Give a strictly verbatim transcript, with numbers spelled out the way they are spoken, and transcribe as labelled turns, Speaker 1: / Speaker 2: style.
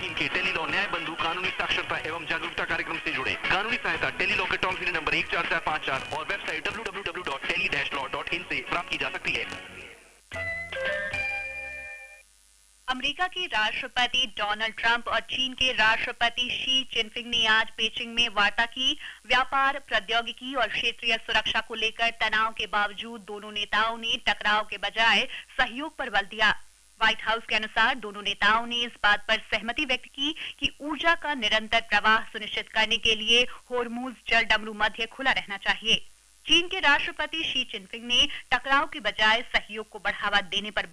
Speaker 1: चीन के टेलीलॉ न्याय बंधु कानूनी साक्षरता एवं जागरूकता कार्यक्रम से जुड़े। कानूनी सहायता टेलीलॉ के टोल फ्री नंबर एक चार चार पाँच चार और website W W W dot tele dash law dot in से प्राप्त की जा सकती है।
Speaker 2: अमेरिका के राष्ट्रपति डोनाल्ड ट्रंप और चीन के राष्ट्रपति शी जिनपिंग ने आज बीजिंग में वार्ता की। व्यापार, प्रौद्योगिकी और क्षेत्रीय सुरक्षा को लेकर तनाव के बावजूद दोनों नेताओं ने टकराव के बजाय सहयोग पर बल दिया। व्हाइट हाउस के अनुसार दोनों नेताओं ने इस बात पर सहमति व्यक्त की कि ऊर्जा का निरंतर प्रवाह सुनिश्चित करने के लिए होर्मुज जल डमरू मध्य खुला रहना चाहिए। चीन के राष्ट्रपति शी जिनपिंग ने टकराव के बजाय सहयोग को बढ़ावा देने पर